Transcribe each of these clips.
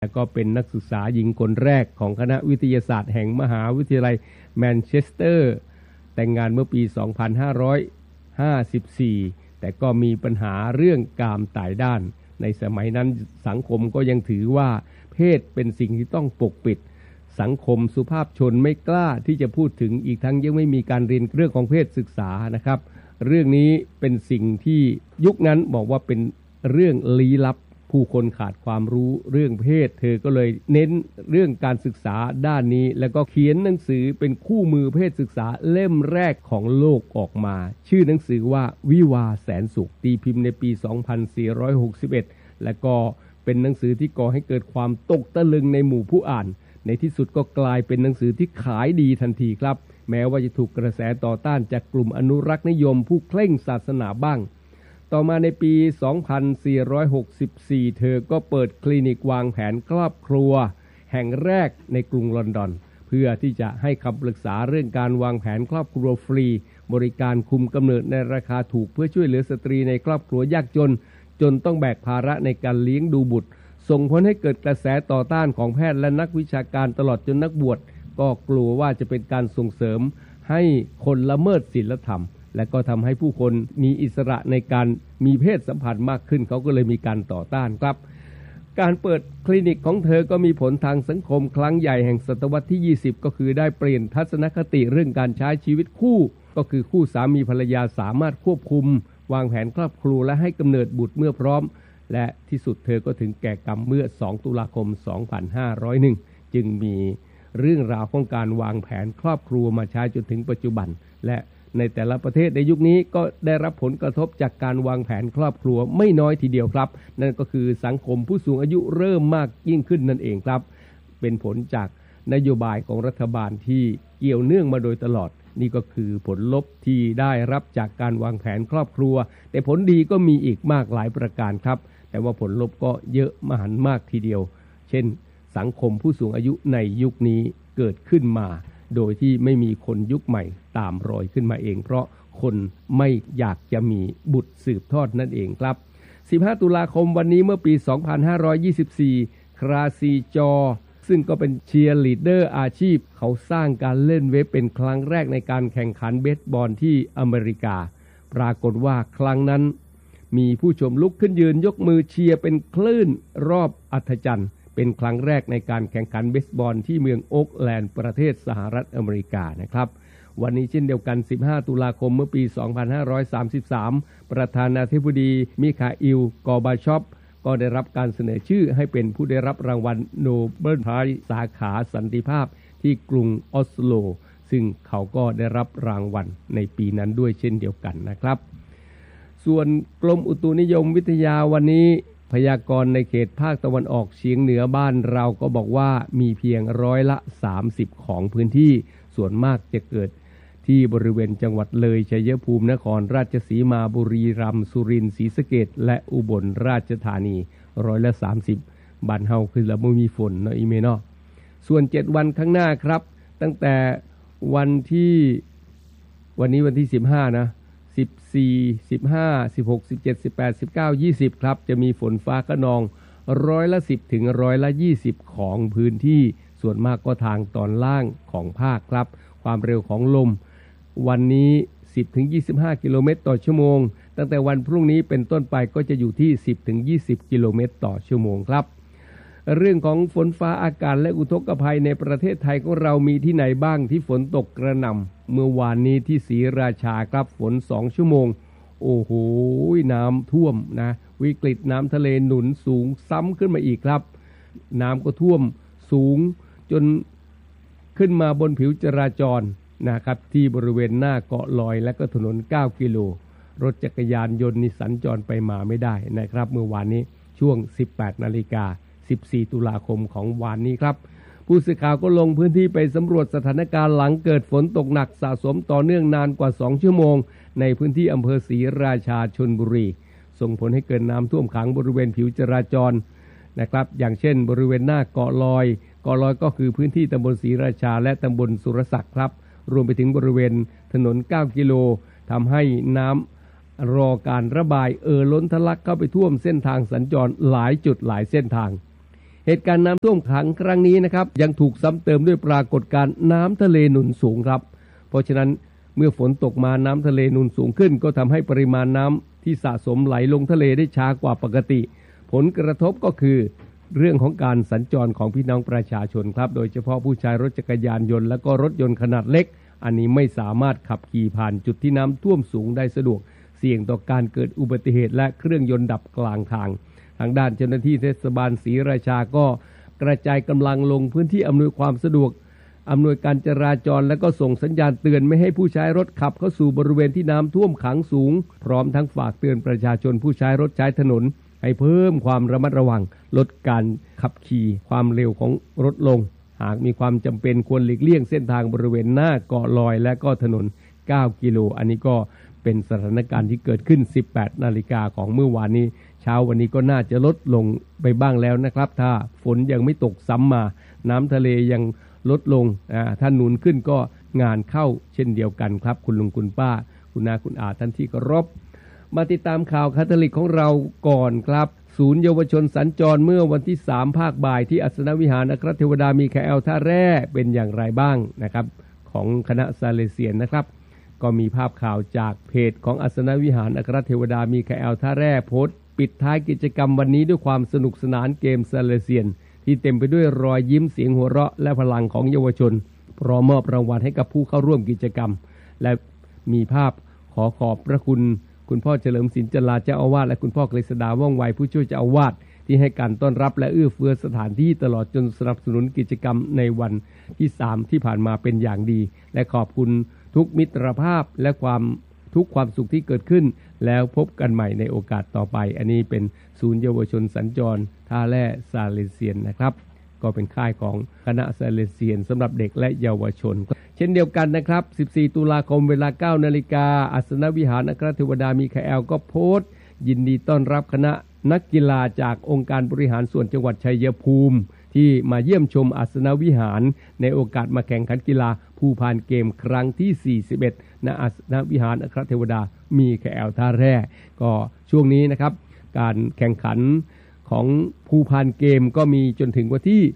และก็เป็นนักศึกษาหญิงคนแรกของคณะวิทยาศาสตร์แห่งมหาวิทยาลัยแมนเชสเตอร์แต่งงานเมื่อปี 2554 แต่ก็มีปัญหาเรื่องกามตายด้านในสมัยนั้นสังคมก็ยังถือว่าเพศเป็นสิ่งที่ต้องปกปิดสังคมสุภาพชนไม่กล้าที่จะพูดถึงอีกทั้งยังไม่มีการเรียนเรื่องของเพศศึกษานะครับเรื่องนี้เป็นสิ่งที่ยุคนั้นบอกว่าเป็นเรื่องลี้ลับผู้คนขาดความรู้เรื่องเพศเธอก็เลยเน้นเรื่องการศึกษาด้านนี้แล้วก็เขียนหนังสือเป็นคู่มือเพศศึกษาเล่มแรกของโลกออกมาชื่อหนังสือว่าวิวาห์แสนสุขตีพิมพ์ในปี 2461 และก็เป็นหนังสือที่ก่อให้เกิดความตกตะลึงในหมู่ผู้อ่านในที่สุดก็กลายเป็นหนังสือที่ขายดีทันทีครับแม้ว่าจะถูกกระแสต่อต้านจากกลุ่มอนุรักษ์นิยมผู้เคร่งศาสนาบ้างต่อมาในปี 2464 เธอก็เปิดคลินิกวางแผนครอบครัวแห่งแรกในกรุงลอนดอนเพื่อที่จะให้คำปรึกษาเรื่องการวางแผนครอบครัวฟรีบริการคุมกำเนิดในราคาถูกเพื่อช่วยเหลือสตรีในครอบครัวยากจนต้องแบกภาระในการเลี้ยงดูบุตรส่งผลให้เกิดกระแสต่อต้านของแพทย์และนักวิชาการตลอดจนนักบวชก็กลัวว่าจะเป็นการส่งเสริมให้คนละเมิดศีลธรรมและก็ทำให้ผู้คนมีอิสระในการมีเพศสัมพันธ์มากขึ้นเขาก็เลยมีการต่อต้านครับการเปิดคลินิกของเธอก็มีผลทางสังคมครั้งใหญ่แห่งศตวรรษที่ 20 ก็คือได้เปลี่ยนทัศนคติเรื่องการใช้ชีวิตคู่ก็คือคู่สามีภรรยาสามารถควบคุมวางแผนครอบครัวและให้กำเนิดบุตรเมื่อพร้อมและที่สุดเธอก็ถึงแก่กรรมเมื่อ 2 ตุลาคม 2501 จึงมีเรื่องราวของการวางแผนครอบครัวมาใช้จนถึงปัจจุบันและในแต่ละประเทศในยุคนี้ก็ได้รับผลกระทบจากการวางแผนครอบครัวไม่น้อยทีเดียวครับนั่นก็คือสังคมผู้สูงอายุเริ่มมากยิ่งขึ้นนั่นเองครับเป็นผลจากนโยบายของรัฐบาลที่เกี่ยวเนื่องมาโดยตลอดนี่ก็คือผลลบที่ได้รับจากการวางแผนครอบครัวแต่ผลดีก็มีอีกมากหลายประการครับแต่ว่าผลลบก็เยอะมหันต์มากทีเดียวเช่นสังคมผู้สูงอายุในยุคนี้เกิดขึ้นมาโดยที่ไม่มีคนยุคใหม่ตามรอยขึ้นมาเองเพราะคนไม่อยากจะมีบุตรสืบทอดนั่นเองครับ15 ตุลาคมวันนี้เมื่อปี 2524 คราซีจอซึ่งก็เป็นเชียร์ลีดเดอร์อาชีพเขาสร้างการเล่นเวฟเป็นครั้งแรกในการแข่งขันเบสบอลที่อเมริกาปรากฏว่าครั้งนั้นมีผู้ชมลุกขึ้นยืนยกมือเชียร์เป็นคลื่นรอบอัศจรรย์เป็นครั้งแรกในการแข่งขันเบสบอลที่เมืองโอ๊กแลนด์ประเทศสหรัฐอเมริกานะครับวันนี้เช่นเดียวกัน15 ตุลาคมเมื่อปี 2533 ประธานาธิบดีมิคาอิล กอร์บาชอฟก็ได้รับการเสนอชื่อให้เป็นผู้ได้รับรางวัลโนเบิลไพรส์สาขาสันติภาพที่กรุงออสโลซึ่งเขาก็ได้รับรางวัลในปีนั้นด้วยเช่นเดียวกันนะครับส่วนกรมอุตุนิยมวิทยาวันนี้พยากรณ์ในเขตภาคตะวันออกเฉียงเหนือบ้านเราก็บอกว่ามีเพียง30%ของพื้นที่ส่วนมากจะเกิดที่บริเวณจังหวัดเลยชัยภูมินครราชสีมาบุรีรัมย์สุรินทร์ศรีสะเกษและอุบลราชธานี30%บ้านเฮาคือละบ่มีฝนเนาะอีเมเนาะส่วน7วันข้างหน้าครับตั้งแต่วันที่15นะ14 15 16 17 18 19 20ครับจะมีฝนฟ้าคะนอง10%ถึง20%ของพื้นที่ส่วนมากก็ทางตอนล่างของภาคครับความเร็วของลมวันนี้10 ถึง 25 กิโลเมตรต่อชั่วโมงตั้งแต่วันพรุ่งนี้เป็นต้นไปก็จะอยู่ที่10 ถึง 20 กิโลเมตรต่อชั่วโมงครับเรื่องของฝนฟ้าอากาศและอุทกภัยในประเทศไทยของเรามีที่ไหนบ้างที่ฝนตกกระหน่ำเมื่อวานนี้ที่ศรีราชาครับฝน2 ชั่วโมงโอ้โหน้ำท่วมนะวิกฤตน้ำทะเลหนุนสูงซ้ำขึ้นมาอีกครับน้ำก็ท่วมสูงจนขึ้นมาบนผิวจราจรนะครับที่บริเวณหน้าเกาะลอยและก็ถนน9 กิโลรถจักรยานยนต์นี่สัญจรไปมาไม่ได้นะครับเมื่อวานนี้ช่วง 18 นาฬิกา14 ตุลาคมของวันนี้ครับผู้สื่อข่าวก็ลงพื้นที่ไปสำรวจสถานการณ์หลังเกิดฝนตกหนักสะสมต่อเนื่องนานกว่า2 ชั่วโมงในพื้นที่อำเภอศรีราชาชลบุรีส่งผลให้เกิดน้ำท่วมขังบริเวณผิวจราจรนะครับอย่างเช่นบริเวณหน้าเกาะลอยก็คือพื้นที่ตำบลศรีราชาและตำบลสุรศักดิ์ครับรวมไปถึงบริเวณถนน9 กิโลทำให้น้ำรอการระบายล้นทะลักเข้าไปท่วมเส้นทางสัญจรหลายจุดหลายเส้นทางเหตุการณ์น้ำท่วมขังครั้งนี้นะครับยังถูกซ้ำเติมด้วยปรากฏการณ์น้ำทะเลหนุนสูงครับเพราะฉะนั้นเมื่อฝนตกมาน้ำทะเลหนุนสูงขึ้นก็ทำให้ปริมาณน้ำที่สะสมไหลลงทะเลได้ช้ากว่าปกติผลกระทบก็คือเรื่องของการสัญจรของพี่น้องประชาชนครับโดยเฉพาะผู้ใช้รถจักรยานยนต์และก็รถยนต์ขนาดเล็กอันนี้ไม่สามารถขับขี่ผ่านจุดที่น้ำท่วมสูงได้สะดวกเสี่ยงต่อการเกิดอุบัติเหตุและเครื่องยนต์ดับกลางทางทางด้านเจ้าหน้าที่เทศบาลศรีราชาก็กระจายกำลังลงพื้นที่อำนวยความสะดวกอำนวยการจราจรและก็ส่งสัญญาณเตือนไม่ให้ผู้ใช้รถขับเข้าสู่บริเวณที่น้ำท่วมขังสูงพร้อมทั้งฝากเตือนประชาชนผู้ใช้รถใช้ถนนให้เพิ่มความระมัดระวังลดการขับขี่ความเร็วของรถลงหากมีความจำเป็นควรหลีกเลี่ยงเส้นทางบริเวณหน้าเกาะลอยและก็ถนน9 กิโลอันนี้ก็เป็นสถานการณ์ที่เกิดขึ้น 18 นาฬิกาของเมื่อวานนี้เช้าวันนี้ก็น่าจะลดลงไปบ้างแล้วนะครับถ้าฝนยังไม่ตกซ้ำมาน้ำทะเลยังลดลงถ้าหนุนขึ้นก็งานเข้าเช่นเดียวกันครับคุณลุงคุณป้าคุณนาคุณอาท่านที่เคารพมาติดตามข่าวคาทอลิกของเราก่อนครับศูนย์เยาวชนสัญจรเมื่อวันที่3ภาคบ่ายที่อัสนวิหารอัครเทวดามีคาเอลท่าแร่เป็นอย่างไรบ้างนะครับของคณะซาเลเซียนนะครับก็มีภาพข่าวจากเพจของอัสนวิหารอัครเทวดามีคาเอลท่าแร่โพสต์ปิดท้ายกิจกรรมวันนี้ด้วยความสนุกสนานเกมซาเลเซียนที่เต็มไปด้วยรอยยิ้มเสียงหัวเราะและพลังของเยาวชนพร้อมมอบรางวัลให้กับผู้เข้าร่วมกิจกรรมและมีภาพขอบพระคุณพ่อเฉลิมศิลป์จลาเจ้าอาวาสและคุณพ่อกฤษดาว่องไวผู้ช่วยเจ้าอาวาสที่ให้การต้อนรับและเอื้อเฟื้อสถานที่ตลอดจนสนับสนุนกิจกรรมในวันที่3ที่ผ่านมาเป็นอย่างดีและขอบคุณทุกมิตรภาพและความสุขที่เกิดขึ้นแล้วพบกันใหม่ในโอกาสต่อไปอันนี้เป็นศูนย์เยาวชนสัญจรท่าแร่ซาเลเซียนนะครับก็เป็นค่ายของคณะซาเลเซียนสำหรับเด็กและเยาวชนเช่นเดียวกันนะครับ14 ตุลาคมเวลา 9 นาฬิกาอัสนวิหารอัครเทวดามีคาเอลก็โพสต์ยินดีต้อนรับคณะนักกีฬาจากองค์การบริหารส่วนจังหวัดชัยภูมิที่มาเยี่ยมชมอัสนวิหารในโอกาสมาแข่งขันกีฬาภูพานเกมครั้งที่41ณอัสนวิหารอัครเทวดามีคาเอลท่าแร่ก็ช่วงนี้นะครับการแข่งขันของภูพานเกมก็มีจนถึงวันที่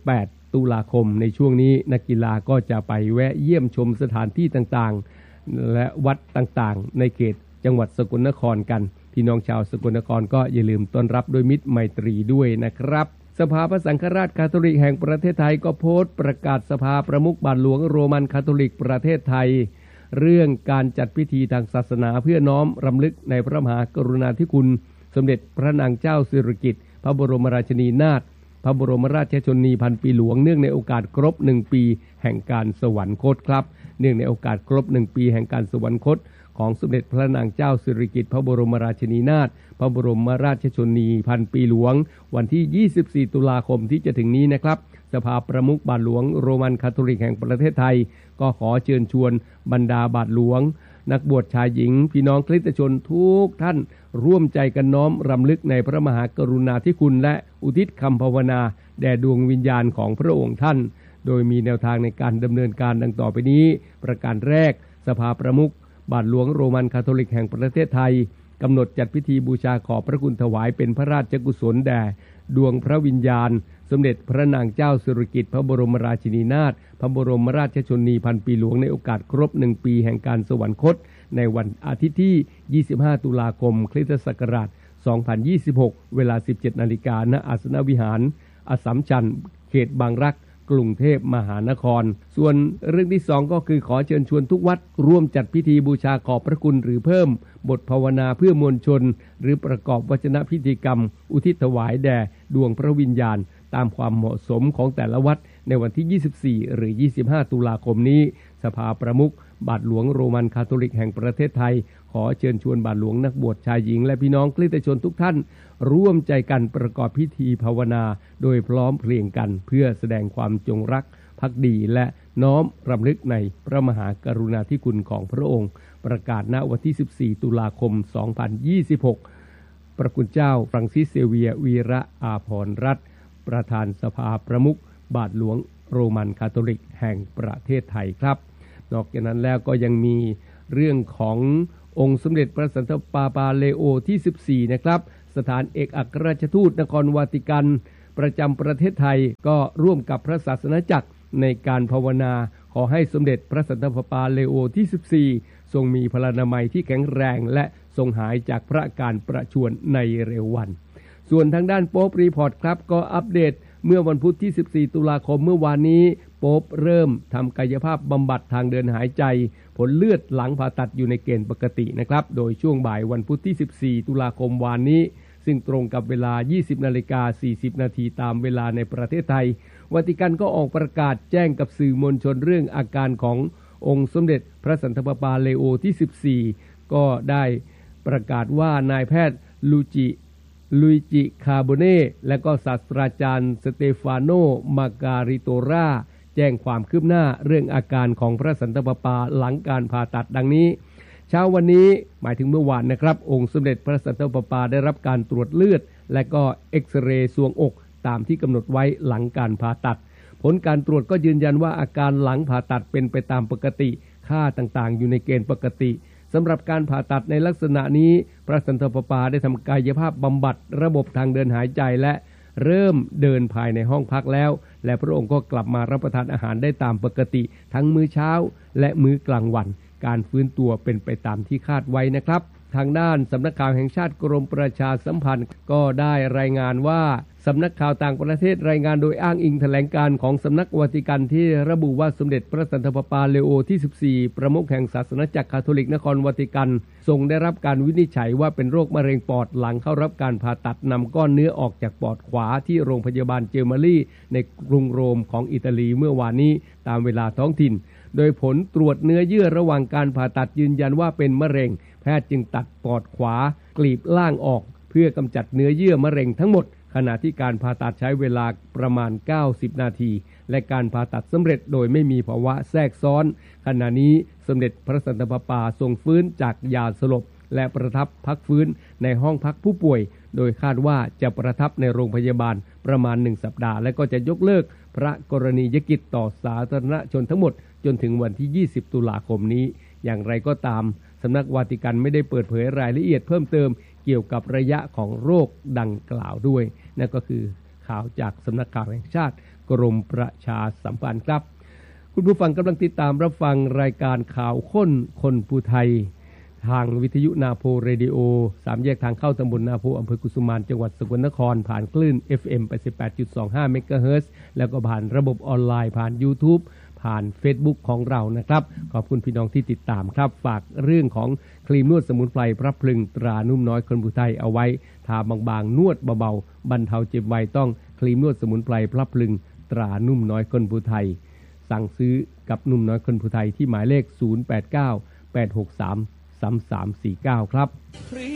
18 ตุลาคมในช่วงนี้นักกีฬาก็จะไปแวะเยี่ยมชมสถานที่ต่างๆและวัดต่างๆในเขตจังหวัดสกลนครกันพี่น้องชาวสกลนครก็อย่าลืมต้อนรับด้วยมิตรไมตรีด้วยนะครับสภาพระสังฆราชคาทอลิกแห่งประเทศไทยก็โพสต์ประกาศสภาประมุขบาทหลวงโรมันคาทอลิกประเทศไทยเรื่องการจัดพิธีทางศาสนาเพื่อน้อมรำลึกในพระมหากรุณาธิคุณสมเด็จพระนางเจ้าสิริกิติ์พระบรมราชินีนาถพระบรมราชชนนีพันปีหลวงเนื่องในโอกาสครบ1 ปีแห่งการสวรรคตครับเนื่องในโอกาสครบ1 ปีแห่งการสวรรคตของสมเด็จพระนางเจ้าสิริกิติ์พระบรมราชินีนาถพระบรมราชชนนีพันปีหลวงวันที่24 ตุลาคมที่จะถึงนี้นะครับสภาประมุขบาทหลวงโรมันคาทอลิกแห่งประเทศไทยก็ขอเชิญชวนบรรดาบาทหลวงนักบวชชายหญิงพี่น้องคริสตชนทุกท่านร่วมใจกันน้อมรำลึกในพระมหากรุณาธิคุณและอุทิศคำภาวนาแด่ดวงวิญญาณของพระองค์ท่านโดยมีแนวทางในการดำเนินการดังต่อไปนี้ประการแรกสภาประมุขบาทหลวงโรมันคาทอลิกแห่งประเทศไทยกำหนดจัดพิธีบูชาขอบพระคุณถวายเป็นพระราชกุศลแด่ดวงพระวิญญาณสมเด็จพระนางเจ้าสิริกิติ์พระบรมราชินีนาถพระบรมราชชนนีพันปีหลวงในโอกาสครบ1 ปีแห่งการสวรรคตในวันอาทิตย์ที่25 ตุลาคมคริสตศักราช 2026 เวลา 17 นาฬิกาณอัสนวิหารอัสสัมชัญเขตบางรักกรุงเทพมหานครส่วนเรื่องที่2ก็คือขอเชิญชวนทุกวัดร่วมจัดพิธีบูชาขอบพระคุณหรือเพิ่มบทภาวนาเพื่อมวลชนหรือประกอบวจนะพิธีกรรมอุทิศถวายแด่ดวงพระวิญญาณตามความเหมาะสมของแต่ละวัดในวันที่24หรือ25 ตุลาคมนี้สภาประมุขบาทหลวงโรมันคาทอลิกแห่งประเทศไทยขอเชิญชวนบาทหลวงนักบวชชายหญิงและพี่น้องคริสตชนทุกท่านร่วมใจกันประกอบพิธีภาวนาโดยพร้อมเพรียงกันเพื่อแสดงความจงรักภักดีและน้อมรำลึกในพระมหากรุณาธิคุณของพระองค์ประกาศณวันที่14 ตุลาคม 2026 พระคุณเจ้าฟรังซิสเซเวียวีระอาภรณ์รัตน์ประธานสภาประมุขบาทหลวงโรมันคาทอลิกแห่งประเทศไทยครับนอกจากนั้นแล้วก็ยังมีเรื่องขององค์สมเด็จพระสันตะปาปาเลโอที่14นะครับสถานเอกอัครราชทูตนครวาติกันประจำประเทศไทยก็ร่วมกับพระศาสนจักรในการภาวนาขอให้สมเด็จพระสันตะปาปาเลโอที่14ทรงมีพลานามัยที่แข็งแรงและทรงหายจากพระอาการประชวรในเร็ววันส่วนทางด้านโป๊ปรีพอร์ตครับก็อัปเดตเมื่อวันพุธที่14ตุลาคมเมื่อวานนี้โป๊ปเริ่มทำกายภาพบำบัดทางเดินหายใจผลเลือดหลังผ่าตัดอยู่ในเกณฑ์ปกตินะครับโดยช่วงบ่ายวันพุธที่14ตุลาคมวานนี้ซึ่งตรงกับเวลา 20:40 นาทีตามเวลาในประเทศไทยวาติกันก็ออกประกาศแจ้งกับสื่อมวลชนเรื่องอาการขององค์สมเด็จพระสันตะปาปาเลโอที่14ก็ได้ประกาศว่านายแพทย์ลุยจิคาโบเน่และก็ศาสตราจารย์สเตฟานโนมาการิโตราแจ้งความคืบหน้าเรื่องอาการของพระสันตะปาปาหลังการผ่าตัดดังนี้เช้าวันนี้หมายถึงเมื่อวานนะครับองค์สมเด็จพระสันตะปาปาได้รับการตรวจเลือดและก็เอ็กซเรย์ทรวงอกตามที่กำหนดไว้หลังการผ่าตัดผลการตรวจก็ยืนยันว่าอาการหลังผ่าตัดเป็นไปตามปกติค่าต่างๆอยู่ในเกณฑ์ปกติสำหรับการผ่าตัดในลักษณะนี้พระสันตะปาปาได้ทำกายภาพบำบัดระบบทางเดินหายใจและเริ่มเดินภายในห้องพักแล้วและพระองค์ก็กลับมารับประทานอาหารได้ตามปกติทั้งมื้อเช้าและมื้อกลางวันการฟื้นตัวเป็นไปตามที่คาดไว้นะครับทางด้านสำนักข่าวแห่งชาติกรมประชาสัมพันธ์ก็ได้รายงานว่าสำนักข่าวต่างประเทศรายงานโดยอ้างอิงแถลงการของสำนักวาติกันที่ระบุว่าสมเด็จพระสันตะปาปาเลโอที่14ประมุขแห่งศาสนจักรคาทอลิกนครวาติกันทรงได้รับการวินิจฉัยว่าเป็นโรคมะเร็งปอดหลังเข้ารับการผ่าตัดนำก้อนเนื้อออกจากปอดขวาที่โรงพยาบาลเจอร์มารีในกรุงโรมของอิตาลีเมื่อวานนี้ตามเวลาท้องถิ่นโดยผลตรวจเนื้อเยื่อระหว่างการผ่าตัดยืนยันว่าเป็นมะเร็งแพทย์จึงตัดปอดขวากลีบล่างออกเพื่อกำจัดเนื้อเยื่อมะเร็งทั้งหมดขณะที่การผ่าตัดใช้เวลาประมาณ90นาทีและการผ่าตัดสำเร็จโดยไม่มีภาวะแทรกซ้อนขณะนี้สมเด็จพระสันตะปาปาทรงฟื้นจากยาสลบและประทับพักฟื้นในห้องพักผู้ป่วยโดยคาดว่าจะประทับในโรงพยาบาลประมาณ1สัปดาห์และก็จะยกเลิกพระกรณียกิจต่อสาธารณชนทั้งหมดจนถึงวันที่20ตุลาคมนี้อย่างไรก็ตามสำนักวาติกันไม่ได้เปิดเผยรายละเอียดเพิ่มเติมเกี่ยวกับระยะของโรคดังกล่าวด้วยนั่นก็คือข่าวจากสำนักข่าวแห่งชาติกรมประชาสัมพันธ์ครับคุณผู้ฟังกำลังติดตามรับฟังรายการข่าวคนภูไทยทางวิทยุนาโพเรดิโอ3แยกทางเข้าตำบลนาโพอำเภอกุสุมานจังหวัดสกลนครผ่านคลื่น FM 88.25 เมกะเฮิรตซ์แล้วก็ผ่านระบบออนไลน์ผ่าน YouTube ผ่าน Facebook ของเรานะครับขอบคุณพี่น้องที่ติดตามครับฝากเรื่องของครีมนวดสมุนไพรพระพลึงตรานุ่มน้อยคนภูไทยเอาไว้ทาบางๆนวดเบาๆบรรเทาเจ็บไวต้องครีมนวดสมุนไพรพระพลึงตรานุ่มน้อยคนภูไทยสั่งซื้อกับนุ่มน้อยคนภูไทยที่หมายเลข089 863 3349ครับ